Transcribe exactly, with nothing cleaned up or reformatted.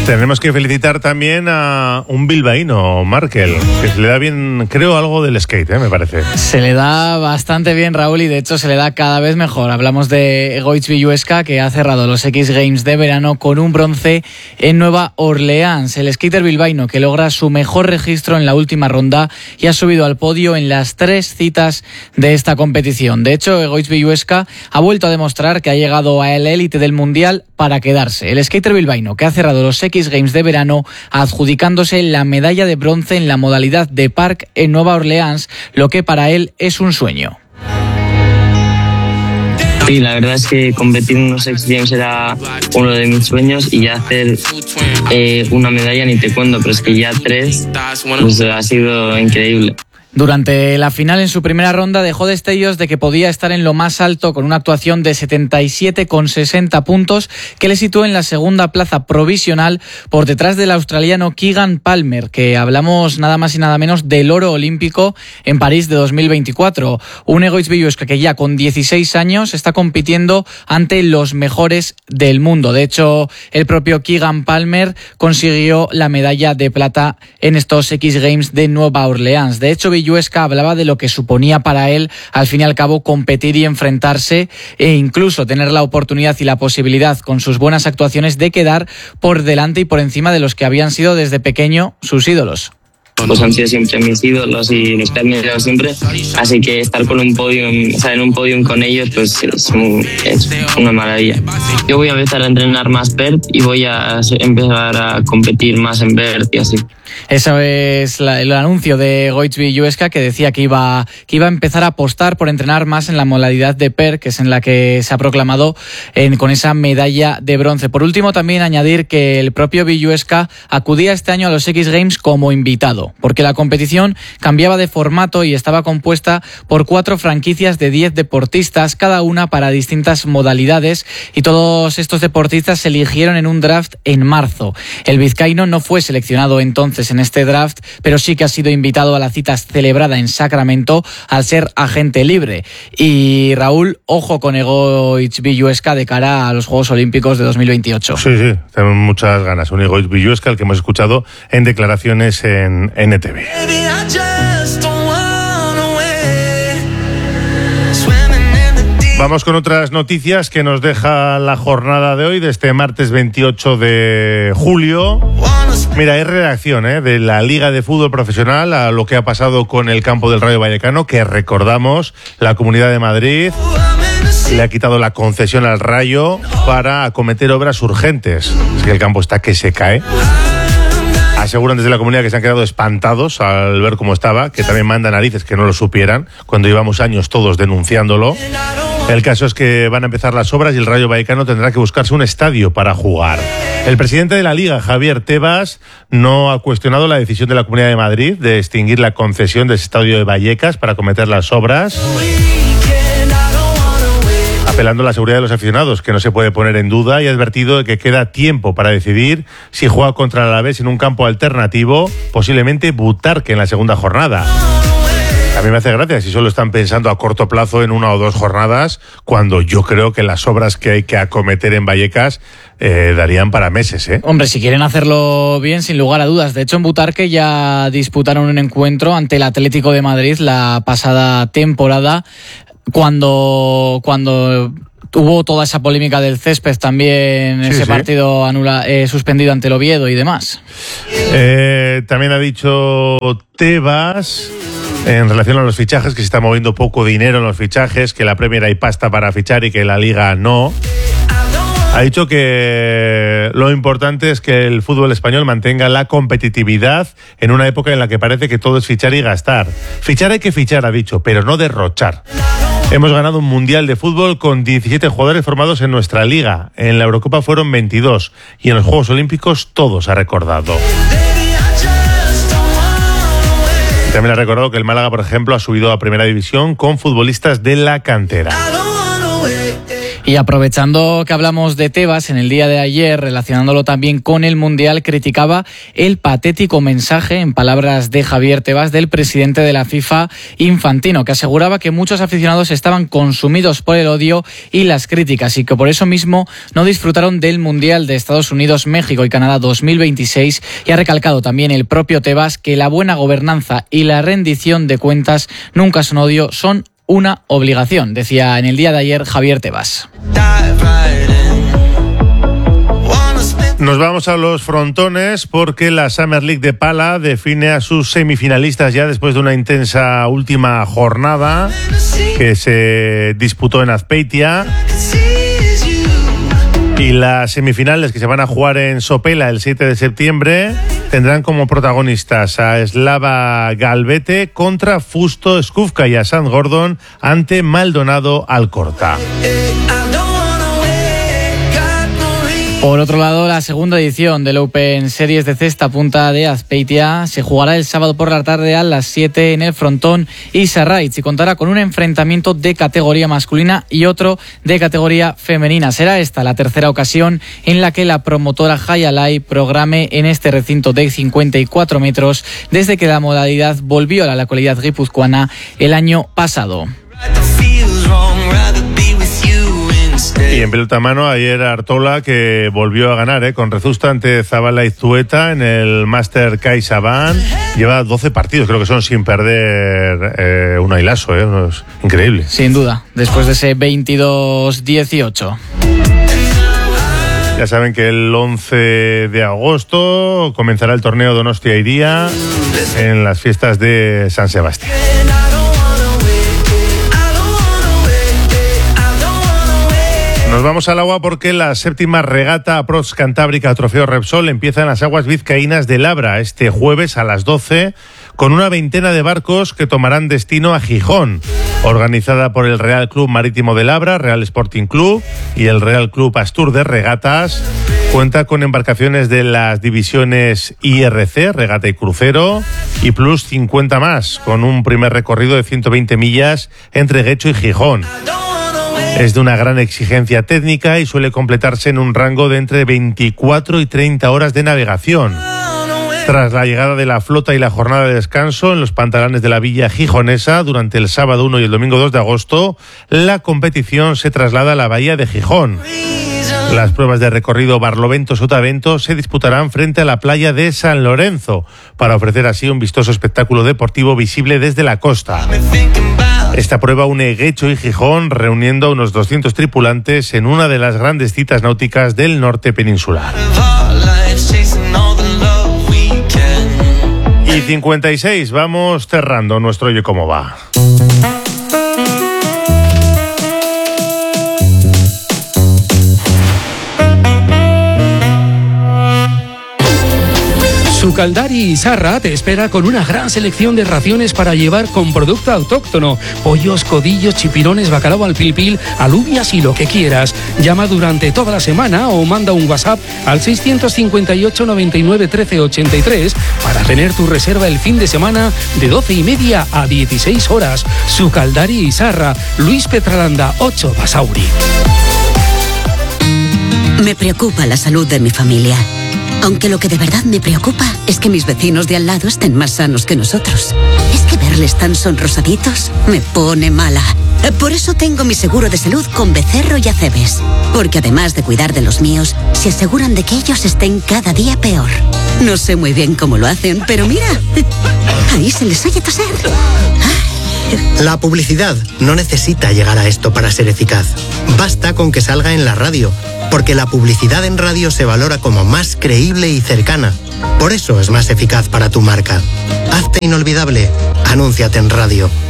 Tenemos que felicitar también a un bilbaíno, Markel, que se le da bien, creo, algo del skate, ¿eh? Me parece. Se le da bastante bien, Raúl, y de hecho se le da cada vez mejor. Hablamos de Egoitz Villuesca, que ha cerrado los X Games de verano con un bronce en Nueva Orleans. El skater bilbaíno que logra su mejor registro en la última ronda y ha subido al podio en las tres citas de esta competición. De hecho, Egoitz Villuesca ha vuelto a demostrar que ha llegado a la élite del mundial para quedarse. El skater bilbaíno que ha cerrado los X Games de verano adjudicándose la medalla de bronce en la modalidad de park en Nueva Orleans, lo que para él es un sueño. Sí, la verdad es que competir en unos X Games era uno de mis sueños y ya hacer eh, una medalla ni te cuento, pero es que ya tres pues, ha sido increíble. Durante la final, en su primera ronda, dejó destellos de que podía estar en lo más alto con una actuación de setenta y siete coma sesenta puntos que le situó en la segunda plaza provisional por detrás del australiano Keegan Palmer, que hablamos nada más y nada menos del oro olímpico en París de dos mil veinticuatro. Un Egoitz Villuesca que ya con dieciséis años está compitiendo ante los mejores del mundo. De hecho, el propio Keegan Palmer consiguió la medalla de plata en estos X Games de Nueva Orleans. De hecho, Villuesca hablaba de lo que suponía para él, al fin y al cabo, competir y enfrentarse e incluso tener la oportunidad y la posibilidad, con sus buenas actuaciones, de quedar por delante y por encima de los que habían sido desde pequeño sus ídolos. Pues han sido siempre mis ídolos y los que he admirado siempre, así que estar con un podium, o sea, en un podium con ellos, pues es, muy, es una maravilla. Yo voy a empezar a entrenar más vert y voy a empezar a competir más en vert y así. Eso es la, el anuncio de Egoitz Villuesca, que decía que iba, que iba a empezar a apostar por entrenar más en la modalidad de per, que es en la que se ha proclamado en, con esa medalla de bronce. Por último, también añadir que el propio Villuesca acudía este año a los X Games como invitado, porque la competición cambiaba de formato y estaba compuesta por cuatro franquicias de diez deportistas, cada una para distintas modalidades, y todos estos deportistas se eligieron en un draft en marzo. El vizcaíno no fue seleccionado entonces en este draft, pero sí que ha sido invitado a la cita celebrada en Sacramento al ser agente libre. Y Raúl, ojo con Egoitz Villuesca de cara a los Juegos Olímpicos de dos mil veintiocho. Sí, sí, tenemos muchas ganas. Un Egoitz Villuesca, el que hemos escuchado en declaraciones en N T V. Vamos con otras noticias que nos deja la jornada de hoy, de este martes veintiocho de julio. Mira, hay reacción ¿eh? de la Liga de Fútbol Profesional a lo que ha pasado con el campo del Rayo Vallecano, que recordamos, la Comunidad de Madrid le ha quitado la concesión al Rayo para acometer obras urgentes. Es que el campo está que se cae. Aseguran desde la comunidad que se han quedado espantados al ver cómo estaba, que también manda narices que no lo supieran, cuando llevamos años todos denunciándolo. El caso es que van a empezar las obras y el Rayo Vallecano tendrá que buscarse un estadio para jugar. El presidente de la Liga, Javier Tebas, no ha cuestionado la decisión de la Comunidad de Madrid de extinguir la concesión del estadio de Vallecas para acometer las obras, apelando a la seguridad de los aficionados, que no se puede poner en duda, y ha advertido de que queda tiempo para decidir si juega contra el Alavés en un campo alternativo, posiblemente Butarque en la segunda jornada. A mí me hace gracia si solo están pensando a corto plazo en una o dos jornadas, cuando yo creo que las obras que hay que acometer en Vallecas eh, darían para meses. ¿eh? Hombre, si quieren hacerlo bien, sin lugar a dudas. De hecho, en Butarque ya disputaron un encuentro ante el Atlético de Madrid la pasada temporada, cuando cuando hubo toda esa polémica del césped también, sí, ese sí. partido anula, eh, suspendido ante el Oviedo y demás. Eh, también ha dicho Tebas, en relación a los fichajes, que se está moviendo poco dinero en los fichajes, que la Premier hay pasta para fichar y que la Liga no. Ha dicho que lo importante es que el fútbol español mantenga la competitividad en una época en la que parece que todo es fichar y gastar. Fichar hay que fichar, ha dicho, pero no derrochar. Hemos ganado un mundial de fútbol con diecisiete jugadores formados en nuestra liga. En la Eurocopa fueron veintidós y en los Juegos Olímpicos todos, ha recordado. También ha recordado que el Málaga, por ejemplo, ha subido a Primera División con futbolistas de la cantera. Y aprovechando que hablamos de Tebas, en el día de ayer, relacionándolo también con el Mundial, criticaba el patético mensaje, en palabras de Javier Tebas, del presidente de la FIFA, Infantino, que aseguraba que muchos aficionados estaban consumidos por el odio y las críticas y que por eso mismo no disfrutaron del Mundial de Estados Unidos, México y Canadá dos mil veintiséis, y ha recalcado también el propio Tebas que la buena gobernanza y la rendición de cuentas nunca son odio, son una obligación, decía en el día de ayer Javier Tebas. Nos vamos a los frontones porque la Summer League de Pala define a sus semifinalistas ya después de una intensa última jornada que se disputó en Azpeitia. Y las semifinales que se van a jugar en Sopela el siete de septiembre tendrán como protagonistas a Slava Galvete contra Fusto Skufka y a Sam Gordon ante Maldonado Alcorta. Por otro lado, la segunda edición del Open Series de Cesta Punta de Azpeitia se jugará el sábado por la tarde a las siete en el frontón Isarraitz y contará con un enfrentamiento de categoría masculina y otro de categoría femenina. Será esta la tercera ocasión en la que la promotora Hayalai programe en este recinto de cincuenta y cuatro metros desde que la modalidad volvió a la localidad guipuzcoana el año pasado. Y en pelota mano, ayer Artola, que volvió a ganar ¿eh? con Rezusta ante Zabala y Zueta en el Master CaixaBank. Lleva doce partidos, creo que son sin perder eh, un ailaso, ¿eh? Es increíble. Sin duda, después de ese veintidós dieciocho. Ya saben que el once de agosto comenzará el torneo Donostia Iría en las fiestas de San Sebastián. Nos vamos al agua porque la séptima regata Aprox Cantábrica Trofeo Repsol empieza en las aguas vizcaínas de Labra este jueves a las doce con una veintena de barcos que tomarán destino a Gijón, organizada por el Real Club Marítimo de Labra, Real Sporting Club y el Real Club Astur de Regatas. Cuenta con embarcaciones de las divisiones I R C, regata y crucero, y plus cincuenta más, con un primer recorrido de ciento veinte millas entre Guecho y Gijón. Es de una gran exigencia técnica y suele completarse en un rango de entre veinticuatro y treinta horas de navegación. Tras la llegada de la flota y la jornada de descanso en los pantalanes de la Villa Gijonesa durante el sábado uno y el domingo dos de agosto, la competición se traslada a la bahía de Gijón. Las pruebas de recorrido Barlovento-Sotavento se disputarán frente a la playa de San Lorenzo, para ofrecer así un vistoso espectáculo deportivo visible desde la costa. Esta prueba une Guecho y Gijón, reuniendo a unos doscientos tripulantes en una de las grandes citas náuticas del norte peninsular. Y cincuenta y seis, vamos cerrando nuestro Oye Cómo Va. Sucaldari Izarra te espera con una gran selección de raciones para llevar con producto autóctono. Pollos, codillos, chipirones, bacalao al pil pil, alubias y lo que quieras. Llama durante toda la semana o manda un WhatsApp al seiscientos cincuenta y ocho, noventa y nueve, trece ochenta y tres para tener tu reserva el fin de semana de doce y media a dieciséis horas. Sucaldari Izarra, Luis Petralanda, ocho Basauri. Me preocupa la salud de mi familia. Aunque lo que de verdad me preocupa es que mis vecinos de al lado estén más sanos que nosotros. Es que verles tan sonrosaditos me pone mala. Por eso tengo mi seguro de salud con Becerro y Acebes. Porque además de cuidar de los míos, se aseguran de que ellos estén cada día peor. No sé muy bien cómo lo hacen, pero mira, ahí se les oye toser. La publicidad no necesita llegar a esto para ser eficaz. Basta con que salga en la radio, porque la publicidad en radio se valora como más creíble y cercana. Por eso es más eficaz para tu marca. Hazte inolvidable. Anúnciate en radio.